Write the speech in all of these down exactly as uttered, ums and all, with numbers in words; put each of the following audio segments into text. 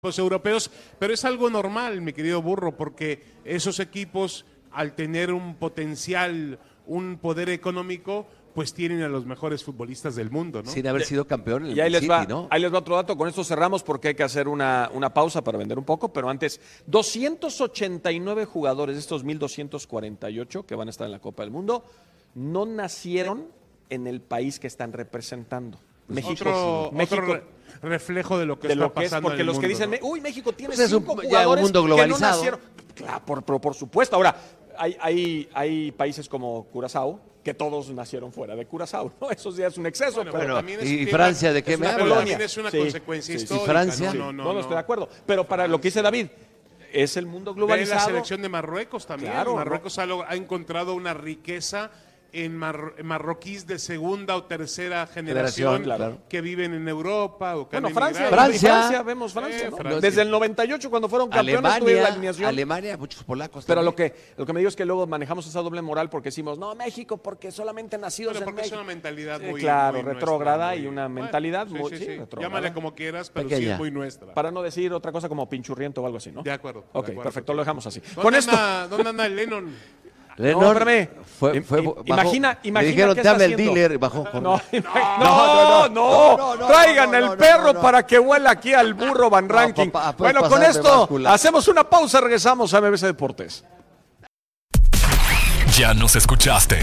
Los europeos, pero es algo normal, mi querido Burro, porque esos equipos, al tener un potencial, un poder económico, pues tienen a los mejores futbolistas del mundo, ¿no? Sin haber sido campeón en el y ahí les, City, va, ¿no? ahí les va otro dato, con esto cerramos porque hay que hacer una, una pausa para vender un poco, pero antes, doscientos ochenta y nueve jugadores de estos mil doscientos cuarenta y ocho que van a estar en la Copa del Mundo, no nacieron en el país que están representando. México, otro, sí. México otro re- reflejo de lo que de está lo que es, pasando porque en el los que mundo, dicen, ¿no? uy, México tiene Pues es cinco un- ya un jugadores mundo que no globalizado. nacieron. Claro, por, por, por supuesto. Ahora, hay, hay, hay países como Curazao que todos nacieron fuera de Curazao, ¿no? Eso ya es un exceso. Bueno, pero pero también es ¿y un tema- Francia de qué es me una hablas? colonia, También es una Sí, consecuencia sí, sí. histórica. ¿Y Francia? No, no, no, no, no, no estoy de acuerdo. Pero para lo que dice David, es el mundo Ve la globalizado. selección de Marruecos también. Claro, Marruecos ha, log- ha encontrado una riqueza en mar- marroquíes de segunda o tercera generación, Generación, claro. que viven en Europa o que Bueno, han Francia, emigrado. Francia. Francia, vemos Francia, Eh, ¿no? Francia. Desde el noventa y ocho, cuando fueron campeones, tuvieron la Alemania, alineación. Alemania, muchos polacos Pero lo también. que, lo que me digo es que luego manejamos esa doble moral porque decimos, no, México, porque solamente nacidos Bueno, en porque es México. una mentalidad Sí, muy claro, muy retrógrada nuestra, y muy- una bueno, mentalidad sí, muy sí, sí, sí. retrógrada. Llámale como quieras, pero sí Pequeña. es muy nuestra. Para no decir otra cosa como pinchurriento o algo así, ¿no? De acuerdo. de Ok, acuerdo. perfecto, lo dejamos así. ¿Dónde Con esto, anda- ¿Dónde anda el Lennon? Lennon No, espérame. fue, fue, Im- bajó. imagina- imagina Le dijeron, qué te está habla el haciendo". dealer, bajó. corre. No, no, no, no, no, no, traigan no, el no, no, perro no, no. para que huela aquí al burro Van No, Ranking. papá, puedes Bueno, con pasar de esto báscula. hacemos una pausa, regresamos a M B C Deportes. Ya nos escuchaste.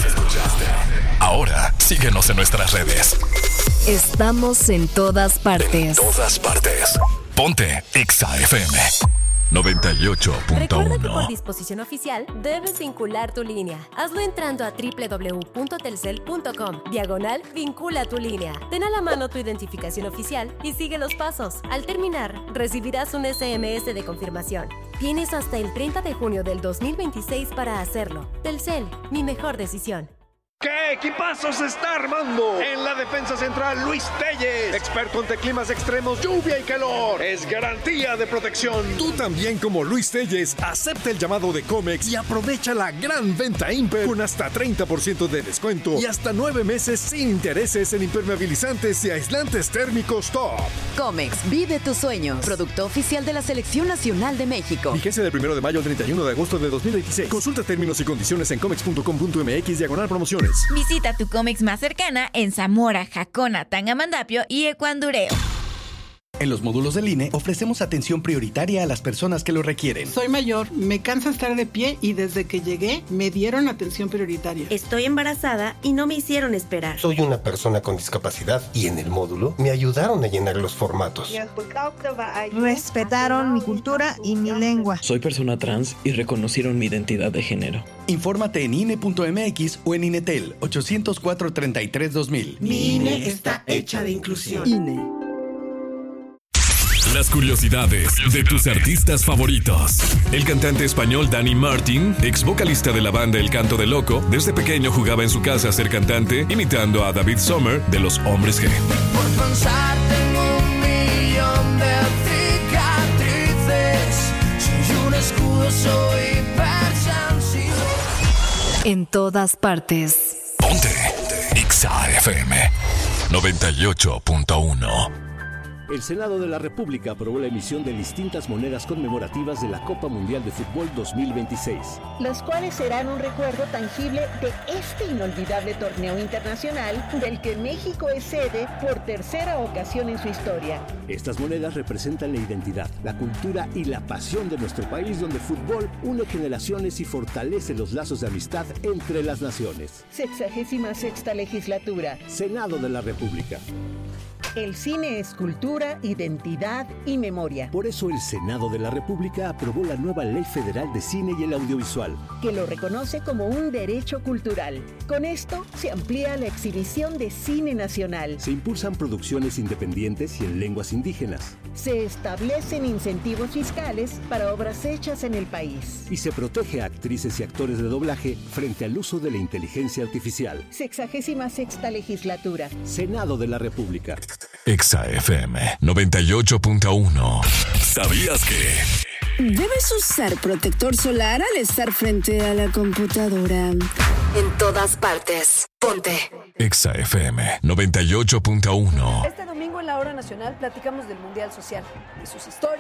Ahora síguenos en nuestras redes. Estamos en todas partes. Todas partes. Ponte Exa F M noventa y ocho punto Recuerda que por uno. disposición oficial debes vincular tu línea. Hazlo entrando a doble u doble u doble u punto telcel punto com, diagonal vincula tu línea. Ten a la mano tu identificación oficial y sigue los pasos. Al terminar, recibirás un ese eme ese de confirmación. Tienes hasta el treinta de junio del dos mil veintiséis para hacerlo. Telcel, mi mejor decisión. ¿Qué equipazo se está armando? En la defensa central, Luis Telles, experto ante climas extremos, lluvia y calor. Es garantía de protección. Tú también, como Luis Telles, acepta el llamado de Comex y aprovecha la gran venta Imper con hasta treinta por ciento de descuento y hasta nueve meses sin intereses en impermeabilizantes y aislantes térmicos top. Comex, vive tus sueños. Producto oficial de la Selección Nacional de México. Vigencia del primero de mayo al treinta y uno de agosto de dos mil veintiséis. Consulta términos y condiciones en comex punto com punto m x diagonal promociones. Visita tu Comex más cercana en Zamora, Jacona, Tangamandapio y Ecuandureo. En los módulos del I N E ofrecemos atención prioritaria a las personas que lo requieren. Soy mayor, me cansa estar de pie y desde que llegué me dieron atención prioritaria. Estoy embarazada y no me hicieron esperar. Soy una persona con discapacidad y en el módulo me ayudaron a llenar los formatos. Respetaron mi cultura y mi lengua. Soy persona trans y reconocieron mi identidad de género. Infórmate en I N E punto m x o en Inetel ochocientos cuatro, treinta y tres, dos mil. Mi I N E está hecha de inclusión. I N E. Las curiosidades de tus artistas favoritos. El cantante español Dani Martin, ex vocalista de la banda El Canto del Loco, desde pequeño jugaba en su casa a ser cantante, imitando a David Sommer de Los Hombres G. Por pensar tengo un millón de cicatrices. Soy un escudo, soy hipersensible. En todas partes. Ponte Exa F M noventa y ocho punto uno. El Senado de la República aprobó la emisión de distintas monedas conmemorativas de la Copa Mundial de Fútbol dos mil veintiséis. Las cuales serán un recuerdo tangible de este inolvidable torneo internacional del que México es sede por tercera ocasión en su historia. Estas monedas representan la identidad, la cultura y la pasión de nuestro país, donde el fútbol une generaciones y fortalece los lazos de amistad entre las naciones. Sexagésima sexta legislatura. Senado de la República. El cine es cultura, identidad y memoria. Por eso el Senado de la República aprobó la nueva Ley Federal de Cine y el Audiovisual, que lo reconoce como un derecho cultural. Con esto se amplía la exhibición de cine nacional. Se impulsan producciones independientes y en lenguas indígenas. Se establecen incentivos fiscales para obras hechas en el país. Y se protege a actrices y actores de doblaje frente al uso de la inteligencia artificial. Sexagésima sexta legislatura. Senado de la República. Exa F M noventa y ocho punto uno. ¿Sabías que? Debes usar protector solar al estar frente a la computadora. En todas partes. Ponte Exa F M noventa y ocho punto uno. Este domingo en la Hora Nacional platicamos del Mundial Social, de sus historias